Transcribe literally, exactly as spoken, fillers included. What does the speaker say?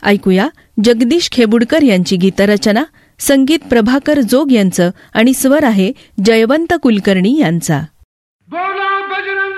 ऐकूया जगदीश खेबुडकर यांची गीतरचना, संगीत प्रभाकर जोग यांचं आणि स्वर आहे जयवंत कुलकर्णी यांचा. बोला बजरंग